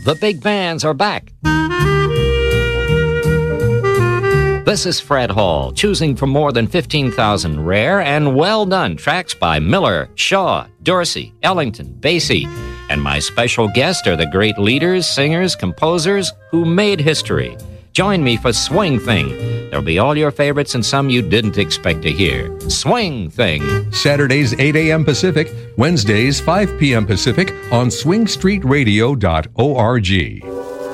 The big bands are back. This is Fred Hall, choosing from more than 15,000 rare and well-done tracks by Miller, Shaw, Dorsey, Ellington, Basie, and my special guests are the great leaders, singers, composers who made history. Join me for Swing Thing. There'll be all your favorites and some you didn't expect to hear. Swing Thing. Saturdays 8 a.m. Pacific, Wednesdays 5 p.m. Pacific on swingstreetradio.org.